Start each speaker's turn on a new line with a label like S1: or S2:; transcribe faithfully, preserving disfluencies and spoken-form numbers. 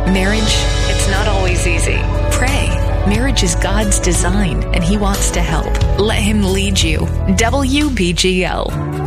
S1: Marriage, it's not always easy. Pray. Marriage is God's design, and He wants to help. Let Him lead you. W B G L.